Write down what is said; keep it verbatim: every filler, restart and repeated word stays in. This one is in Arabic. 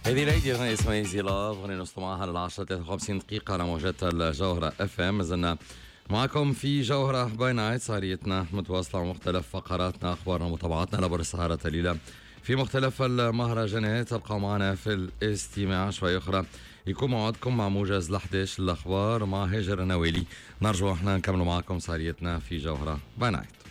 هذه ليدي أغنية اسمها ايزي لاف، أغنية نوصلوا معها للعشرة ثلاثة وخمسين دقيقة على موجات الجوهرة اف ام. مازلنا معكم في جوهرة باي نايت، سهريتنا متواصلة ومختلف فقراتنا، أخبارنا ومتابعاتنا لبر السهرة الليلة في مختلف المهرجانات. ابقوا معنا في الاستماع شوي أخرى، يكون موعدكم مع موجز لحداش الأخبار مع هاجر نوالي. نرجو احنا نكملوا معكم سهريتنا في جوهرة باي نايت.